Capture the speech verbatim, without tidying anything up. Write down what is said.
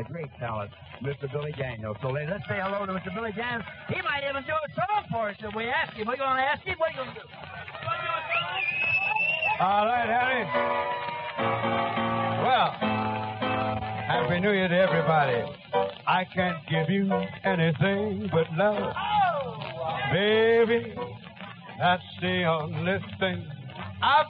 the great talent, Mister Billy Daniels. So let's say hello to Mister Billy Daniels. He might even do a song for us if we ask him. We're going to ask him. What are you going to do? All right, Harry. Well, Happy New Year to everybody. I can't give you anything but love. Baby, that's the only thing I've